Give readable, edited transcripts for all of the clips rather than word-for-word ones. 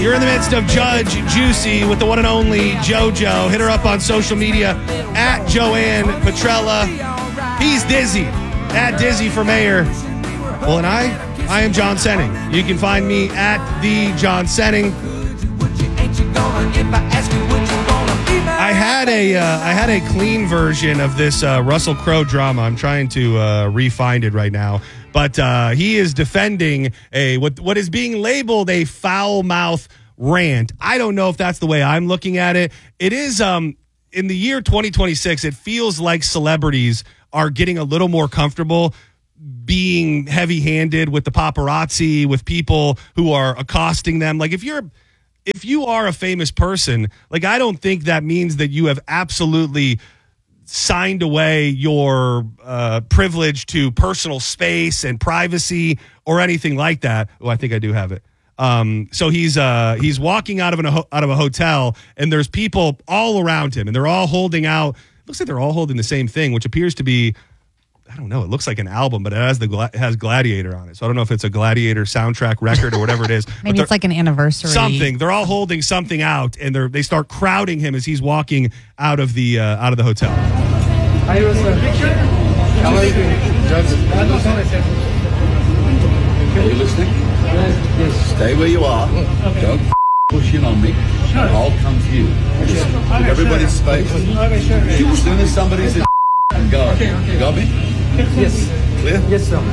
You're in the midst of Judge Juicy with the one and only JoJo. Hit her up on social media at Joanne Petrella. He's Dizzy, at Dizzy for Mayor. Well, and I am John Senning. You can find me at the John Senning. I had a clean version of this Russell Crowe drama. I'm trying to re-find it right now. But he is defending what is being labeled a foul mouth rant. I don't know if that's the way I'm looking at it. It is in the year 2026. It feels like celebrities are getting a little more comfortable being heavy-handed with the paparazzi, with people who are accosting them. Like if you are a famous person, like I don't think that means that you have absolutely signed away your privilege to personal space and privacy or anything like that. Oh, I think I do have it. So he's walking out of a hotel, and there's people all around him, and they're all holding out. Looks like they're all holding the same thing, which appears to be, I don't know. It looks like an album, but it has Gladiator on it. So I don't know if it's a Gladiator soundtrack record or whatever it is. Maybe it's like an anniversary. Something. They're all holding something out, and they start crowding him as he's walking out of the hotel. How are you doing? Are you listening? Yes. Stay where you are. Okay. Don't push in on me. Sure. I'll come to you. Just give everybody's space. Okay, sure. As soon as somebody's in, go. Okay. You got me? Yes. Clear? Yes, sir.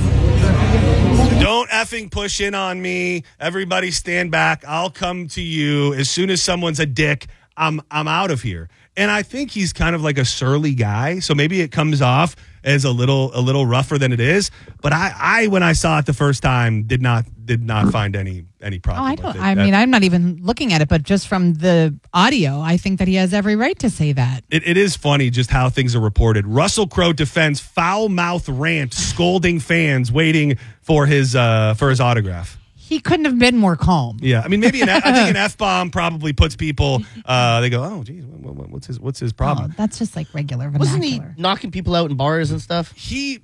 Don't effing push in on me. Everybody stand back. I'll come to you. As soon as someone's a dick, I'm out of here. And I think he's kind of like a surly guy, so maybe it comes off as a little rougher than it is. But I when I saw it the first time, did not find any problem. I don't. I mean, I'm not even looking at it, but just from the audio, I think that he has every right to say that. It is funny just how things are reported. Russell Crowe defends foul mouth rant, scolding fans waiting for his autograph. He couldn't have been more calm. Yeah, I mean, maybe I think an F-bomb probably puts people. They go, oh, geez, what's his problem? Oh, that's just like regular vernacular. Wasn't he knocking people out in bars and stuff?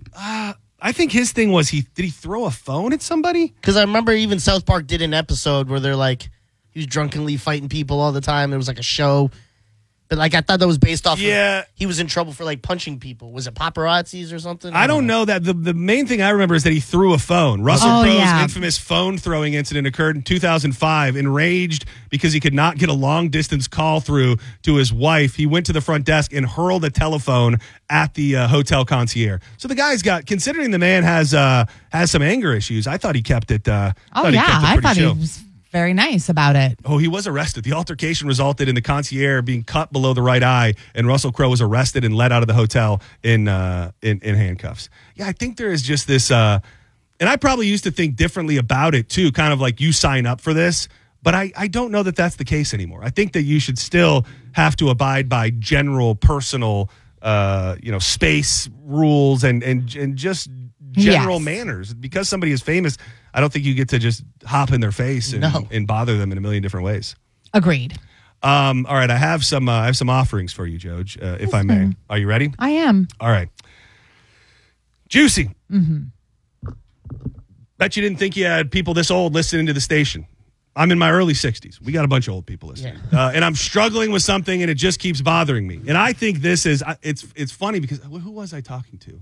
I think his thing was did he throw a phone at somebody? Because I remember even South Park did an episode where they're like, he was drunkenly fighting people all the time. It was like a show. But like I thought that was based off of he was in trouble for like punching people. Was it paparazzis or something? I don't know that. The main thing I remember is that he threw a phone. Russell Crowe's infamous phone throwing incident occurred in 2005. Enraged because he could not get a long distance call through to his wife, he went to the front desk and hurled a telephone at the hotel concierge. So the guy's considering the man has some anger issues. I thought he kept it. I thought he was very nice about it. Oh, he was arrested. The altercation resulted in the concierge being cut below the right eye, and Russell Crowe was arrested and led out of the hotel in handcuffs. Yeah, I think there is just this, and I probably used to think differently about it too, kind of like you sign up for this, but I don't know that that's the case anymore. I think that you should still have to abide by general personal, space rules and just general manners. Because somebody is famous, I don't think you get to just hop in their face and bother them in a million different ways. Agreed. All right, I have some offerings for you, Joj, if I may. Are you ready? I am. All right. Juicy. Mm-hmm. Bet you didn't think you had people this old listening to the station. I'm in my early 60s. We got a bunch of old people listening. Yeah. And I'm struggling with something, and it just keeps bothering me. And I think this is, it's funny because who was I talking to?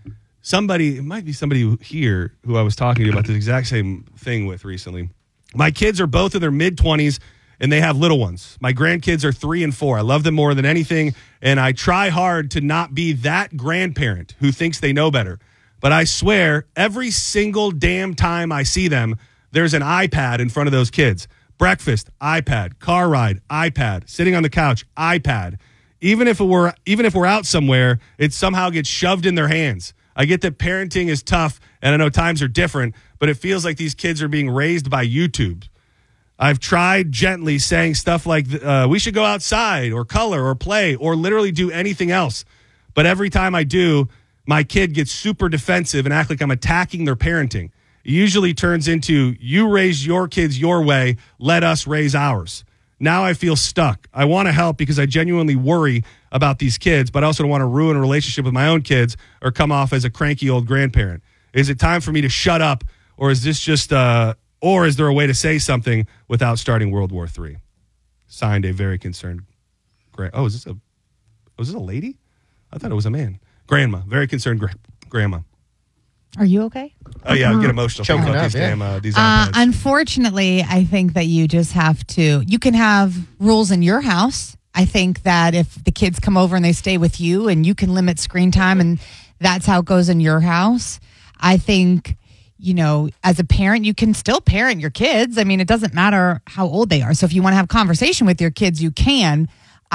It might be somebody here who I was talking to about this exact same thing with recently. My kids are both in their mid-20s, and they have little ones. My grandkids are 3 and 4. I love them more than anything, and I try hard to not be that grandparent who thinks they know better. But I swear, every single damn time I see them, there's an iPad in front of those kids. Breakfast, iPad. Car ride, iPad. Sitting on the couch, iPad. Even if we're out somewhere, it somehow gets shoved in their hands. I get that parenting is tough, and I know times are different, but it feels like these kids are being raised by YouTube. I've tried gently saying stuff like, we should go outside or color or play or literally do anything else. But every time I do, my kid gets super defensive and act like I'm attacking their parenting. It usually turns into, you raise your kids your way, let us raise ours. Now I feel stuck. I want to help because I genuinely worry about these kids, but I also don't want to ruin a relationship with my own kids or come off as a cranky old grandparent. Is it time for me to shut up, or is this just Or is there a way to say something without starting World War III? Signed, a very concerned. Is this a lady? I thought it was a man. Grandma, very concerned grandma. Are you okay? Oh yeah, I get emotional Choking thinking about up, these iPads. Unfortunately, I think that you just have to. You can have rules in your house. I think that if the kids come over and they stay with you, and you can limit screen time, and that's how it goes in your house. I think, as a parent, you can still parent your kids. I mean, it doesn't matter how old they are. So if you want to have conversation with your kids, you can.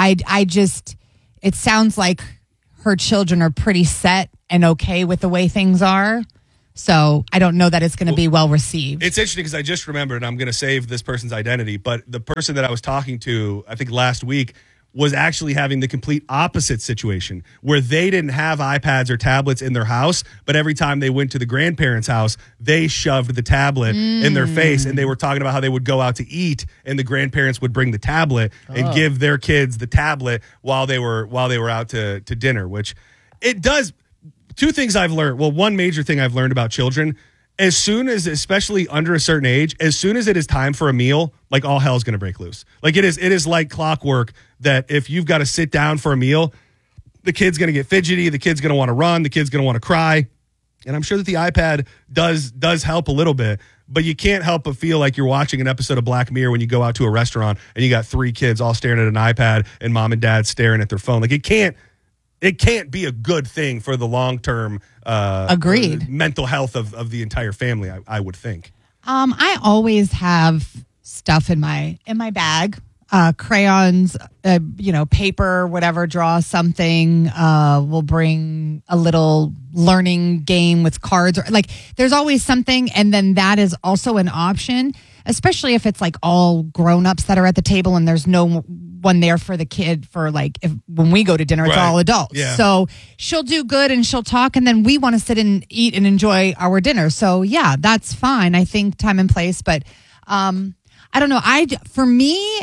It sounds like her children are pretty set and okay with the way things are. So I don't know that it's going to be well received. It's interesting because I just remembered, and I'm going to save this person's identity, but the person that I was talking to, I think last week, was actually having the complete opposite situation where they didn't have iPads or tablets in their house, but every time they went to the grandparents' house, they shoved the tablet in their face, and they were talking about how they would go out to eat and the grandparents would bring the tablet and give their kids the tablet while they were out to dinner, which it does. Two things I've learned. Well, one major thing I've learned about children, as soon as, especially under a certain age, as soon as it is time for a meal, like all hell's going to break loose. Like it is like clockwork that if you've got to sit down for a meal, the kid's going to get fidgety, the kid's going to want to run, the kid's going to want to cry. And I'm sure that the iPad does help a little bit, but you can't help but feel like you're watching an episode of Black Mirror when you go out to a restaurant and you got 3 kids all staring at an iPad and mom and dad staring at their phone. Like it can't be a good thing for the long-term Agreed. Mental health of the entire family, I would think. I always have stuff in my bag, crayons, paper, whatever, draw something. We'll bring a little learning game with cards. Or like, there's always something, and then that is also an option, especially if it's like all grown-ups that are at the table and there's no one there for the kid for like when we go to dinner, it's all adults. Yeah. So she'll do good and she'll talk, and then we want to sit and eat and enjoy our dinner. So yeah, that's fine. I think time and place, but I don't know. For me,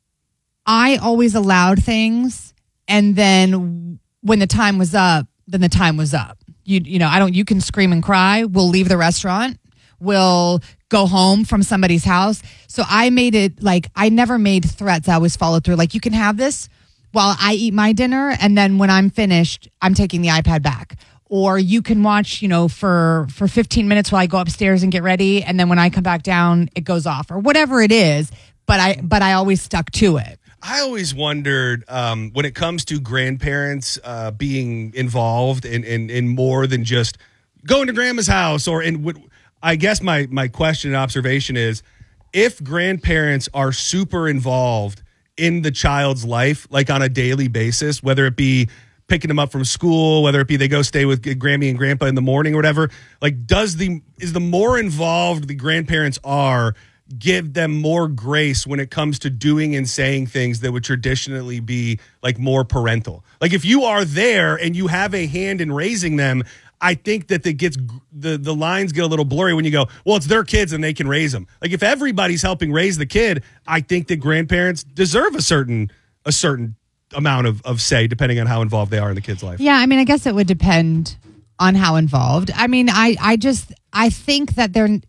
I always allowed things, and then when the time was up, then the time was up. You can scream and cry. We'll leave the restaurant. We'll go home from somebody's house. So I made it like, I never made threats. I always followed through. Like, you can have this while I eat my dinner, and then when I'm finished, I'm taking the iPad back. Or you can watch, for 15 minutes while I go upstairs and get ready, and then when I come back down, it goes off, or whatever it is. But I always stuck to it. I always wondered when it comes to grandparents being involved in more than just going to grandma's house, or I guess my question and observation is, if grandparents are super involved in the child's life, like on a daily basis, whether it be picking them up from school, whether it be they go stay with Grammy and Grandpa in the morning or whatever, like is the more involved the grandparents are, give them more grace when it comes to doing and saying things that would traditionally be like more parental. Like if you are there and you have a hand in raising them, I think that the lines get a little blurry when you go, well, it's their kids and they can raise them. Like if everybody's helping raise the kid, I think that grandparents deserve a certain amount of say, depending on how involved they are in the kid's life. Yeah, I mean, I guess it would depend on how involved. I mean, I think that they're,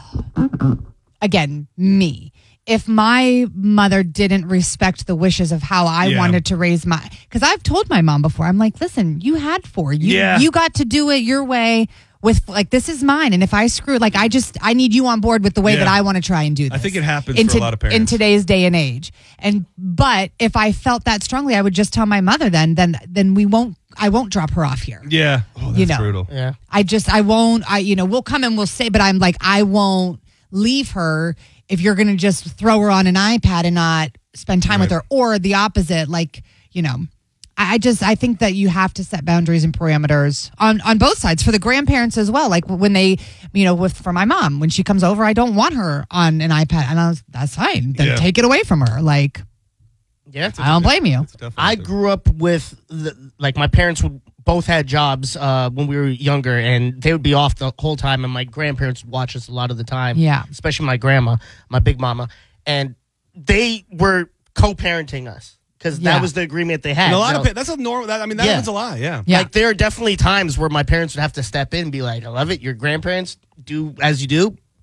again, me. If my mother didn't respect the wishes of how I wanted to raise because I've told my mom before, I'm like, listen, you had 4. You got to do it your way with, like, this is mine. And if I screw, like, I need you on board with the way that I want to try and do this. I think it happens for a lot of parents. In today's day and age. But if I felt that strongly, I would just tell my mother then I won't drop her off here. Yeah. Oh, that's brutal. Yeah. I won't, we'll come and we'll say, but I'm like, I won't leave her if you're going to just throw her on an iPad and not spend time with her, or the opposite. Like, I think that you have to set boundaries and parameters on both sides for the grandparents as well. Like when they, for my mom, when she comes over, I don't want her on an iPad, and that's fine. Then take it away from her. Like, I don't blame you. I grew up with my parents both had jobs when we were younger, and they would be off the whole time, and my grandparents would watch us a lot of the time. Yeah. Especially my grandma, my big mama. And they were co-parenting us because that was the agreement they had. And a lot of that's a normal, that happens a lot, yeah. Like there are definitely times where my parents would have to step in and be like, I love it, your grandparents do as you do.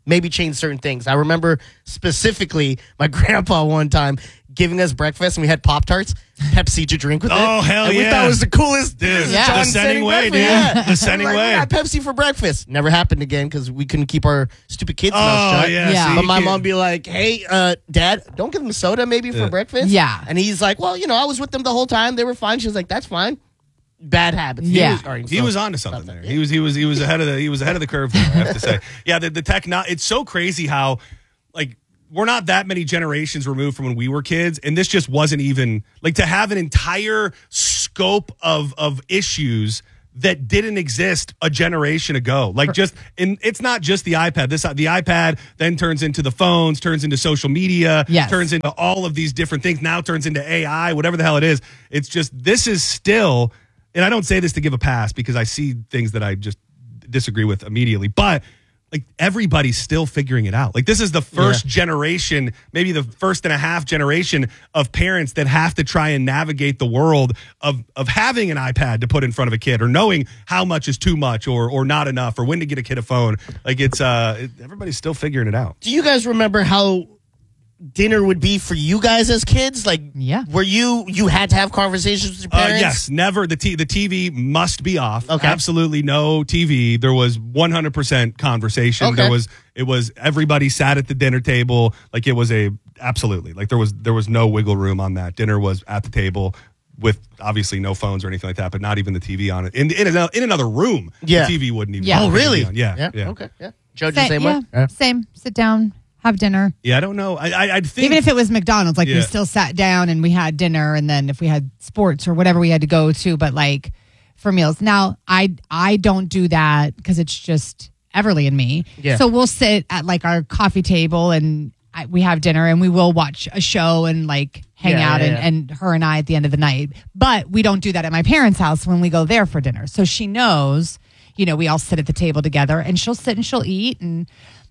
maybe change certain things. I remember specifically my grandpa one time giving us breakfast, and we had Pop-Tarts, Pepsi to drink with it. Oh, hell and we yeah. thought it was the coolest. Dude, John the sending way, breakfast. dude. Yeah. The sending We're like, way. We got Pepsi for breakfast. Never happened again because we couldn't keep our stupid kids' mouths Oh, shut. yeah. Yeah. see, But you my can't- mom be like, hey, Dad, don't give them soda maybe for breakfast. Yeah. And he's like, well, I was with them the whole time. They were fine. She was like, that's fine. Bad habits. Yeah. He was onto something there. He was ahead of the curve there, I have to say. Yeah, the tech it's so crazy how like we're not that many generations removed from when we were kids, and this just wasn't even like to have an entire scope of issues that didn't exist a generation ago. Like it's not just the iPad. The iPad then turns into the phones, turns into social media, Yes. turns into all of these different things, now turns into AI, whatever the hell it is. It's just this is still, and I don't say this to give a pass because I see things that I just disagree with immediately, but like everybody's still figuring it out. Like this is the first generation, maybe the first and a half generation of parents that have to try and navigate the world of having an iPad to put in front of a kid or knowing how much is too much or not enough or when to get a kid a phone. Like it's everybody's still figuring it out. Do you guys remember how dinner would be for you guys as kids? Like, Yeah. were you had to have conversations with your parents? Yes, never. The TV must be off. Okay. Absolutely no TV. There was 100% conversation. Okay. It was everybody sat at the dinner table. Like it was absolutely like there was no wiggle room on that. Dinner was at the table with obviously no phones or anything like that, but not even the TV on it. In another room, Yeah. the TV wouldn't even. Yeah. Oh, wouldn't really? be on. Yeah. Okay. Yeah. Joe, the same way? Same. Sit down, have dinner. Yeah, I don't know. I think Even if it was McDonald's, like we Yeah. still sat down and we had dinner, and then if we had sports or whatever we had to go to, but like for meals. Now I don't do that because it's just Everly and me. Yeah. So we'll sit at like our coffee table and we have dinner and we will watch a show and like hang Yeah, out yeah, yeah. and her and I at the end of the night. But we don't do that at my parents' house when we go there for dinner. So she knows, we all sit at the table together and she'll sit and she'll eat. And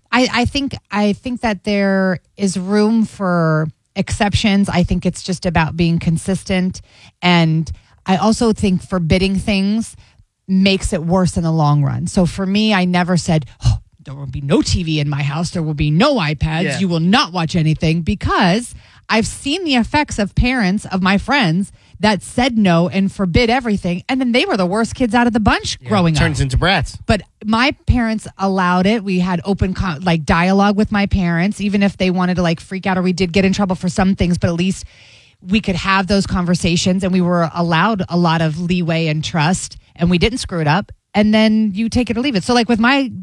I think that there is room for exceptions. I think it's just about being consistent. And I also think forbidding things makes it worse in the long run. So for me, I never said, there will be no TV in my house. There will be no iPads. Yeah. You will not watch anything, because I've seen the effects of parents of my friends that said no and forbid everything. And then they were the worst kids out of the bunch growing up. Turns into brats. But my parents allowed it. We had open dialogue with my parents, even if they wanted to like freak out, or we did get in trouble for some things, but at least we could have those conversations and we were allowed a lot of leeway and trust, and we didn't screw it up. And then you take it or leave it. So like with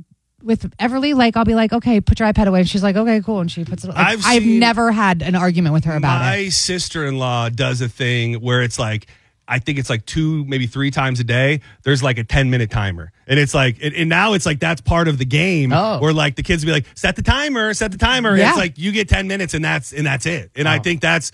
Everly, like I'll be like, okay, put your iPad away, and she's like, okay, cool, and she puts it. Like, I've never had an argument with her about it. My sister-in-law does a thing where it's like, I think it's like 2, maybe 3 times a day. There's like a 10-minute timer, and it's like, and now it's like that's part of the game where like the kids will be like, set the timer. And Yeah. it's like you get 10 minutes, and that's it. And I think that's.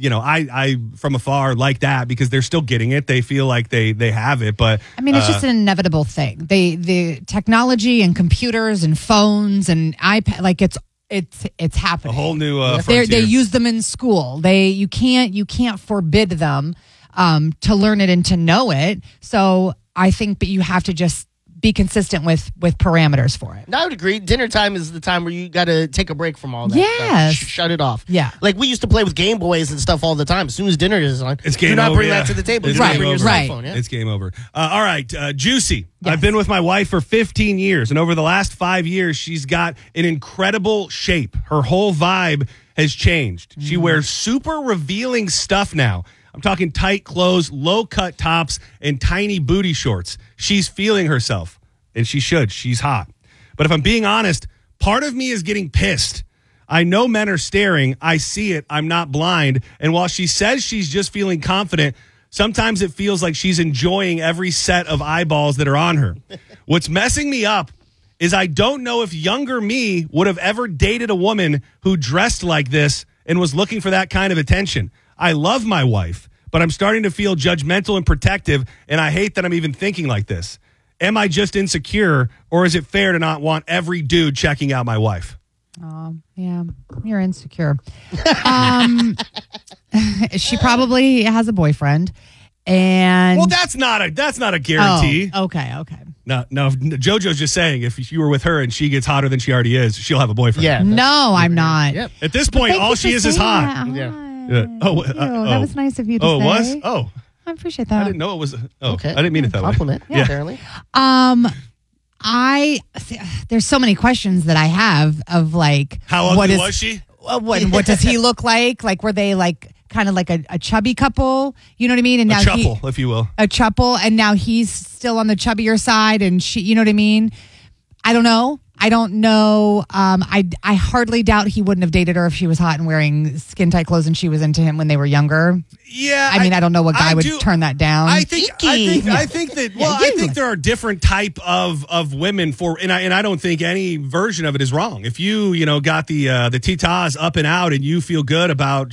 I from afar like that because they're still getting it. They feel like they have it, but I mean, it's just an inevitable thing. The technology and computers and phones and iPad, like it's happening. a whole new They frontier. use them in school. You can't forbid them to learn it and to know it. So I think, but you have to just be consistent with parameters for it. No, I would agree. Dinner time is the time where you got to take a break from all that. Yes. Stuff. Shut it off. Yeah. Like we used to play with Game Boys and stuff all the time. As soon as dinner is on, It's game do not over, bring yeah. that to the table. It's Do not game bring your over. cell Right. phone. Yeah. It's game over. All right, Juicy. Yes. I've been with my wife for 15 years, and over the last 5 years, she's got an incredible shape. Her whole vibe has changed. She wears super revealing stuff now. I'm talking tight clothes, low-cut tops, and tiny booty shorts. She's feeling herself, and she should. She's hot. But if I'm being honest, part of me is getting pissed. I know men are staring. I see it. I'm not blind. And while she says she's just feeling confident, sometimes it feels like she's enjoying every set of eyeballs that are on her. What's messing me up is I don't know if younger me would have ever dated a woman who dressed like this and was looking for that kind of attention. I love my wife, but I'm starting to feel judgmental and protective, and I hate that I'm even thinking like this. Am I just insecure, or is it fair to not want every dude checking out my wife? Yeah, you're insecure. She probably has a boyfriend, and Well, that's not a guarantee. Oh, okay. No, JoJo's just saying if you were with her and she gets hotter than she already is, she'll have a boyfriend. Yeah. No, I'm not. Yep. At this point, all she is hot. That. Yeah. Yeah. Oh, Ew, that was nice of you to say. Oh, it was? Oh, I appreciate that. I didn't know it was. Okay. I didn't mean it that Compliment. way. Yeah. Apparently. There's so many questions that I have of like, How ugly was she? What does he look like? Like, were they like kind of like a chubby couple? You know what I mean? And A now chuple, if you will. a couple, and now he's still on the chubbier side, and she, you know what I mean? I don't know. I hardly doubt he wouldn't have dated her if she was hot and wearing skin tight clothes and she was into him when they were younger. Yeah, I mean, I don't know what guy would turn that down. I think that. Well, I think there are different type of women for, and I don't think any version of it is wrong. If you got the titas up and out and you feel good about